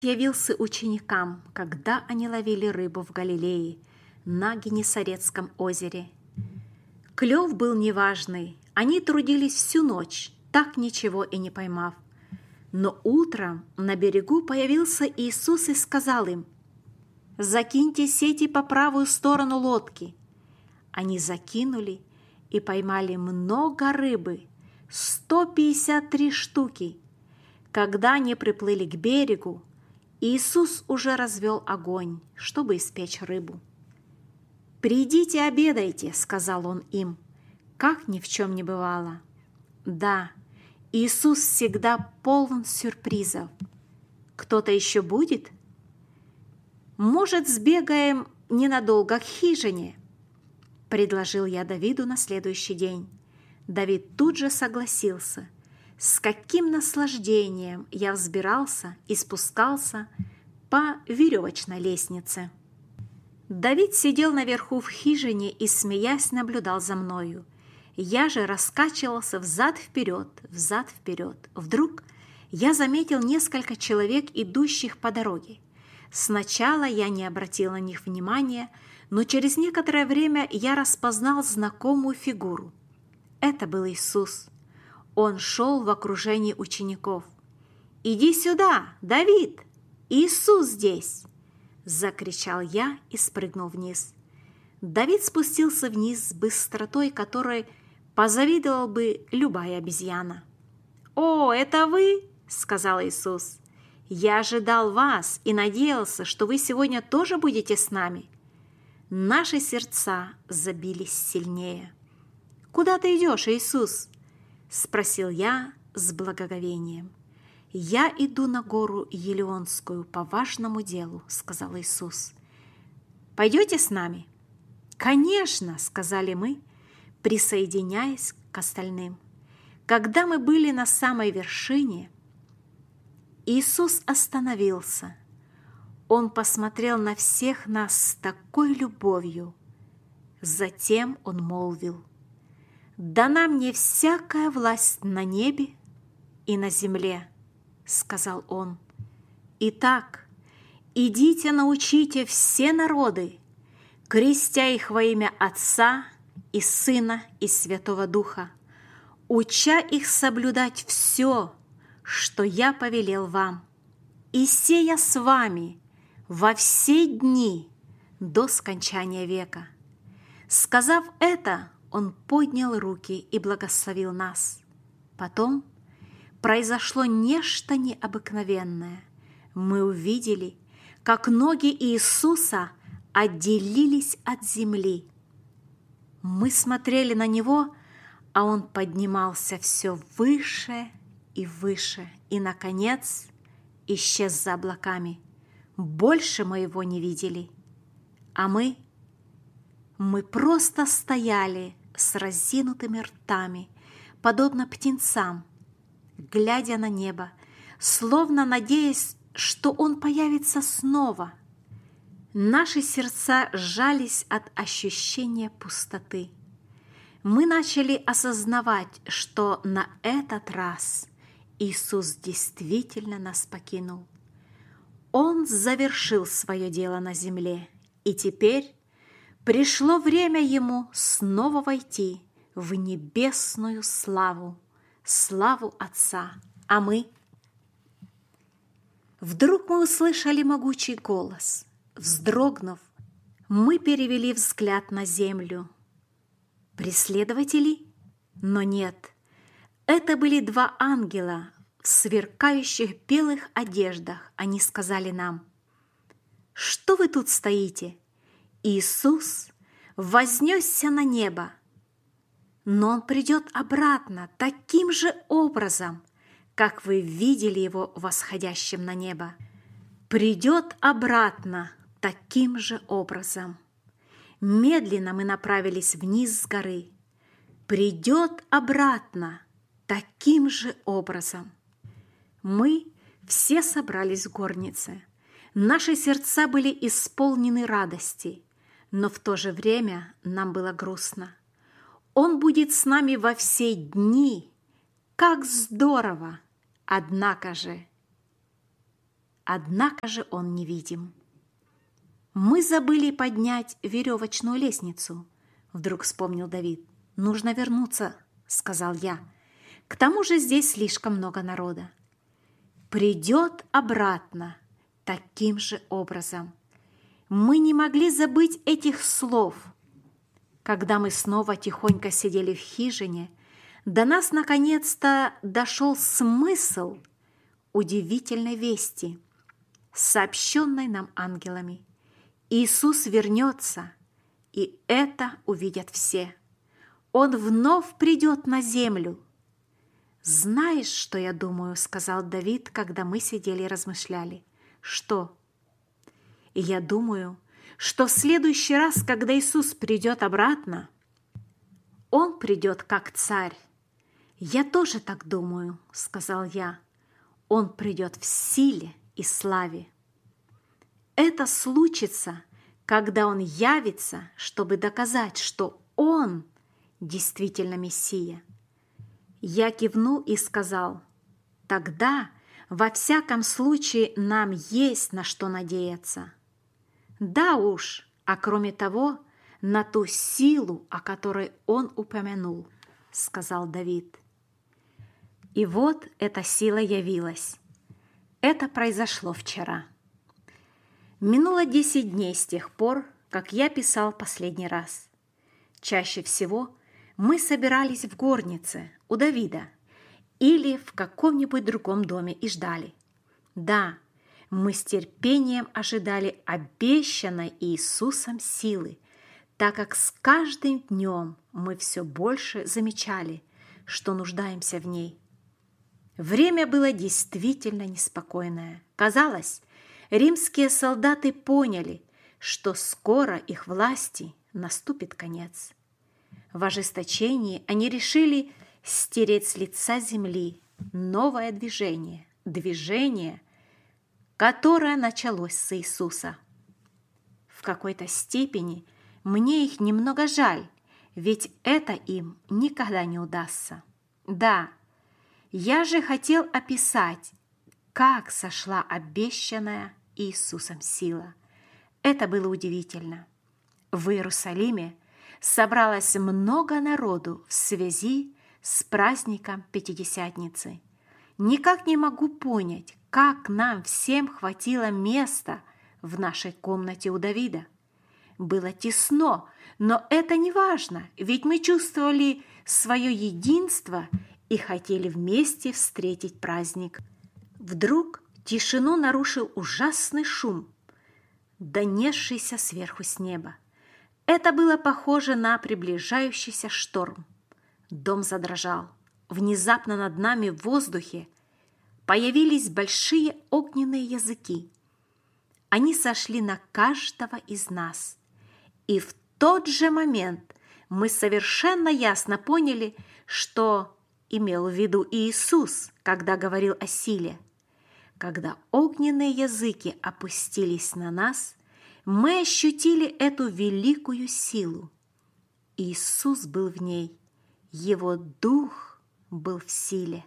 Явился ученикам, когда они ловили рыбу в Галилее, на Генесарецком озере. Клев был неважный, они трудились всю ночь, так ничего и не поймав. Но утром на берегу появился Иисус и сказал им: «Закиньте сети по правую сторону лодки». Они закинули и поймали много рыбы, 153 штуки. Когда они приплыли к берегу, Иисус уже развел огонь, чтобы испечь рыбу. «Придите, обедайте», — сказал Он им, как ни в чем не бывало. Да, Иисус всегда полон сюрпризов. Кто-то еще будет? Может, сбегаем ненадолго к хижине? Предложил я Давиду на следующий день. Давид тут же согласился. С каким наслаждением я взбирался и спускался по веревочной лестнице. Давид сидел наверху в хижине и, смеясь, наблюдал за мною. Я же раскачивался взад-вперед. Вдруг я заметил несколько человек, идущих по дороге. Сначала я не обратил на них внимания, но через некоторое время я распознал знакомую фигуру. Это был Иисус. Он шел в окружении учеников. «Иди сюда, Давид! Иисус здесь!» Закричал я и спрыгнул вниз. Давид спустился вниз с быстротой, которой позавидовал бы любая обезьяна. «О, это вы?» — сказал Иисус. «Я ожидал вас и надеялся, что вы сегодня тоже будете с нами». Наши сердца забились сильнее. «Куда ты идешь, Иисус?» — спросил я с благоговением. «Я иду на гору Елеонскую по важному делу», — сказал Иисус. «Пойдете с нами?» «Конечно», — сказали мы, присоединяясь к остальным. Когда мы были на самой вершине, Иисус остановился. Он посмотрел на всех нас с такой любовью. Затем Он молвил: «Дана мне всякая власть на небе и на земле», — сказал Он. «Итак, идите, научите все народы, крестя их во имя Отца и Сына и Святого Духа, уча их соблюдать все, что я повелел вам, и сея с вами во все дни до скончания века». Сказав это, Он поднял руки и благословил нас. Потом произошло нечто необыкновенное. Мы увидели, как ноги Иисуса отделились от земли. Мы смотрели на Него, а Он поднимался все выше и выше, и, наконец, исчез за облаками. Больше мы Его не видели. А мы просто стояли с разинутыми ртами, подобно птенцам, глядя на небо, словно надеясь, что Он появится снова. Наши сердца сжались от ощущения пустоты. Мы начали осознавать, что на этот раз Иисус действительно нас покинул. Он завершил свое дело на земле, и теперь пришло время Ему снова войти в небесную славу, славу Отца. А мы? Вдруг мы услышали могучий голос. Вздрогнув, мы перевели взгляд на землю. Преследователи? Но нет, это были два ангела в сверкающих белых одеждах. Они сказали нам: «Что вы тут стоите? Иисус вознесся на небо, но Он придет обратно таким же образом, как вы видели Его восходящим на небо. Придет обратно таким же образом». Медленно мы направились вниз с горы. Придет обратно таким же образом. Мы все собрались в горнице. Наши сердца были исполнены радости, но в то же время нам было грустно. Он будет с нами во все дни. Как здорово! Однако же однако же он невидим. «Мы забыли поднять веревочную лестницу», — вдруг вспомнил Давид. «Нужно вернуться», — сказал я. «К тому же здесь слишком много народа». «Придет обратно таким же образом». Мы не могли забыть этих слов. Когда мы снова тихонько сидели в хижине, до нас наконец-то дошел смысл удивительной вести, сообщенной нам ангелами. Иисус вернется, и это увидят все. Он вновь придет на землю. «Знаешь, что я думаю?» — сказал Давид, когда мы сидели и размышляли. «Что?» «Я думаю, что в следующий раз, когда Иисус придет обратно, Он придет как царь». «Я тоже так думаю», — сказал я. «Он придет в силе и славе». Это случится, когда Он явится, чтобы доказать, что Он действительно Мессия. Я кивнул и сказал: «Тогда, во всяком случае, нам есть на что надеяться». «Да уж, а кроме того, на ту силу, о которой он упомянул», — сказал Давид. И вот эта сила явилась. Это произошло вчера. Минуло 10 дней с тех пор, как я писал последний раз. Чаще всего мы собирались в горнице у Давида или в каком-нибудь другом доме и ждали. Да, мы с терпением ожидали обещанной Иисусом силы, так как с каждым днем мы все больше замечали, что нуждаемся в ней. Время было действительно неспокойное. Казалось, римские солдаты поняли, что скоро их власти наступит конец. В ожесточении они решили стереть с лица земли новое движение, которое началось с Иисуса. В какой-то степени мне их немного жаль, ведь это им никогда не удастся. Да, я же хотел описать, как сошла обещанная Иисусом сила. Это было удивительно. В Иерусалиме собралось много народу в связи с праздником Пятидесятницы. Никак не могу понять, как нам всем хватило места в нашей комнате у Давида. Было тесно, но это не важно, ведь мы чувствовали свое единство и хотели вместе встретить праздник. Вдруг тишину нарушил ужасный шум, донесшийся сверху с неба. Это было похоже на приближающийся шторм. Дом задрожал. Внезапно над нами в воздухе появились большие огненные языки. Они сошли на каждого из нас. И в тот же момент мы совершенно ясно поняли, что имел в виду Иисус, когда говорил о силе. Когда огненные языки опустились на нас, мы ощутили эту великую силу. Иисус был в ней, Его Дух был в силе.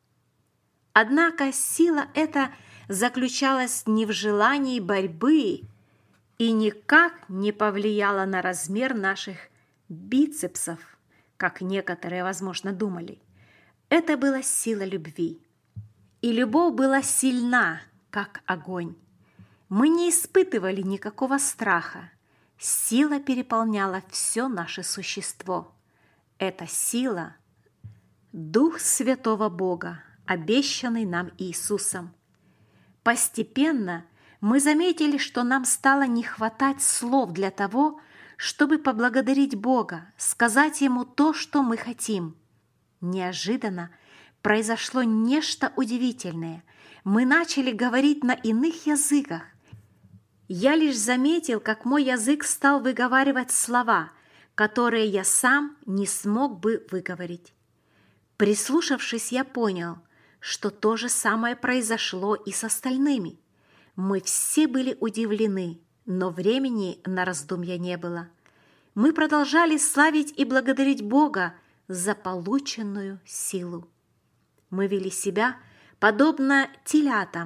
Однако сила эта заключалась не в желании борьбы и никак не повлияла на размер наших бицепсов, как некоторые, возможно, думали. Это была сила любви. И любовь была сильна, как огонь. Мы не испытывали никакого страха. Сила переполняла все наше существо. Эта сила – Дух Святого Бога, обещанный нам Иисусом. Постепенно мы заметили, что нам стало не хватать слов для того, чтобы поблагодарить Бога, сказать Ему то, что мы хотим. Неожиданно произошло нечто удивительное. Мы начали говорить на иных языках. Я лишь заметил, как мой язык стал выговаривать слова, которые я сам не смог бы выговорить. Прислушавшись, я понял, что то же самое произошло и с остальными. Мы все были удивлены, но времени на раздумья не было. Мы продолжали славить и благодарить Бога за полученную силу. Мы вели себя подобно телятам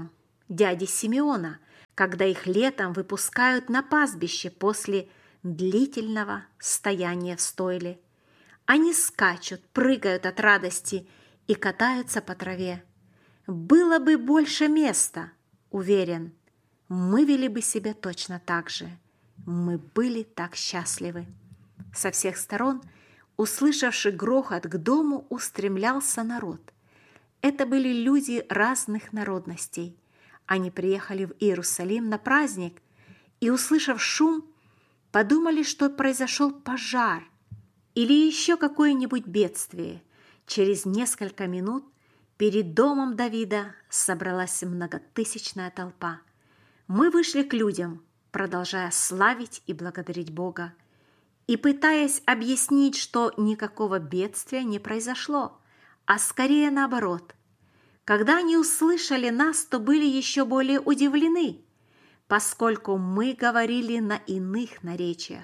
дяди Симеона, когда их летом выпускают на пастбище после длительного стояния в стойле. Они скачут, прыгают от радости и катаются по траве. Было бы больше места, уверен, мы вели бы себя точно так же. Мы были так счастливы. Со всех сторон, услышавши грохот, к дому устремлялся народ. Это были люди разных народностей. Они приехали в Иерусалим на праздник и, услышав шум, подумали, что произошел пожар или еще какое-нибудь бедствие. Через несколько минут перед домом Давида собралась многотысячная толпа. Мы вышли к людям, продолжая славить и благодарить Бога, и пытаясь объяснить, что никакого бедствия не произошло, а скорее наоборот. Когда они услышали нас, то были еще более удивлены, поскольку мы говорили на иных наречиях.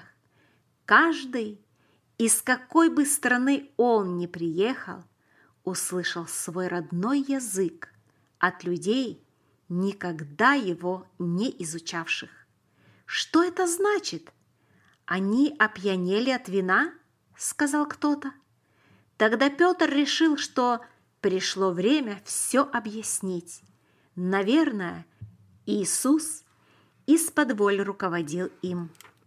Каждый, из какой бы страны он ни приехал, услышал свой родной язык от людей, никогда его не изучавших. «Что это значит? Они опьянели от вина?» – сказал кто-то. Тогда Петр решил, что пришло время все объяснить. Наверное, Иисус исподволь руководил им.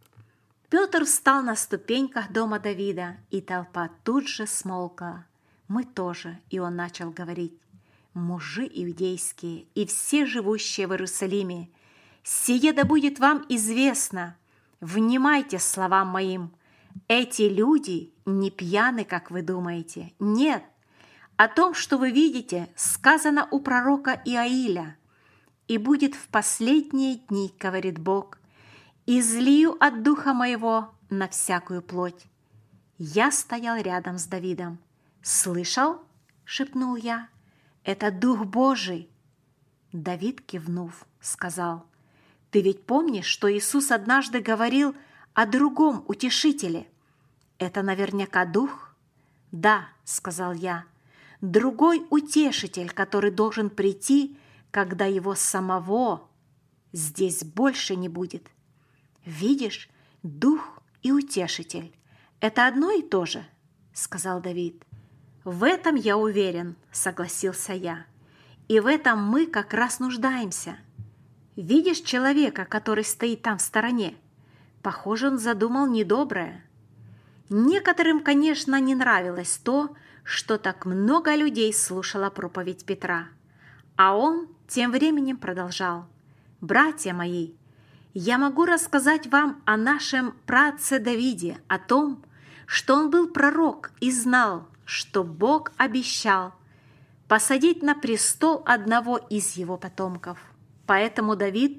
Петр встал на ступеньках дома Давида, и толпа тут же смолкла. Мы тоже, и он начал говорить: «Мужи иудейские и все живущие в Иерусалиме, сие да будет вам известно, внимайте словам моим. Эти люди не пьяны, как вы думаете. Нет, о том, что вы видите, сказано у пророка Иаиля. И будет в последние дни, говорит Бог, излию от духа моего на всякую плоть». Я стоял рядом с Давидом. «Слышал?» – шепнул я. «Это Дух Божий». Давид, кивнув, сказал: «Ты ведь помнишь, что Иисус однажды говорил о другом утешителе? Это наверняка Дух?» «Да», – сказал я, – «другой утешитель, который должен прийти, когда его самого здесь больше не будет». «Видишь, Дух и утешитель – это одно и то же», – сказал Давид. «В этом я уверен», – согласился я. «И в этом мы как раз нуждаемся. Видишь человека, который стоит там в стороне? Похоже, он задумал недоброе». Некоторым, конечно, не нравилось то, что так много людей слушало проповедь Петра. А он тем временем продолжал: «Братья мои, я могу рассказать вам о нашем праотце Давиде, о том, что он был пророк и знал, что Бог обещал посадить на престол одного из его потомков. Поэтому Давид,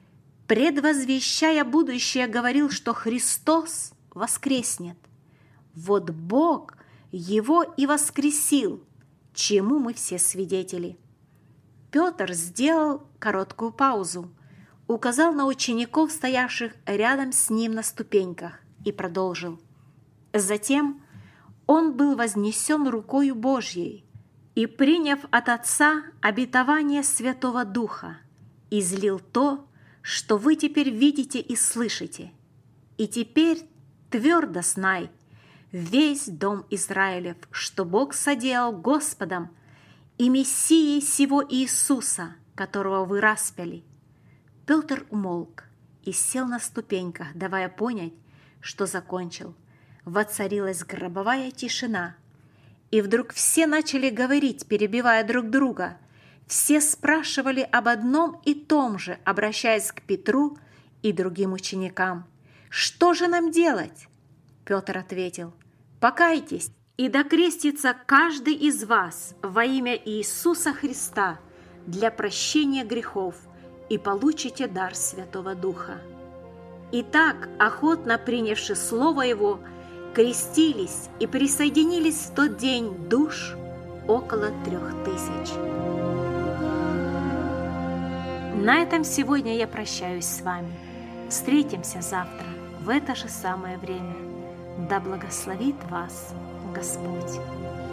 предвозвещая будущее, говорил, что Христос воскреснет. Вот Бог его и воскресил, чему мы все свидетели». Петр сделал короткую паузу, указал на учеников, стоявших рядом с ним на ступеньках, и продолжил: «Затем он был вознесен рукою Божьей и, приняв от Отца обетование Святого Духа, излил то, что вы теперь видите и слышите. И теперь твердо знай, весь дом Израилев, что Бог соделал Господом и Мессией сего Иисуса, которого вы распяли». Петр умолк и сел на ступеньках, давая понять, что закончил. Воцарилась гробовая тишина, и вдруг все начали говорить, перебивая друг друга. Все спрашивали об одном и том же, обращаясь к Петру и другим ученикам: «Что же нам делать?» Петр ответил: «Покайтесь, и докрестится каждый из вас во имя Иисуса Христа для прощения грехов, и получите дар Святого Духа». Итак, охотно принявши слово Его, крестились и присоединились в тот день душ около 3000. На этом сегодня я прощаюсь с вами. Встретимся завтра в это же самое время. Да благословит вас Господь!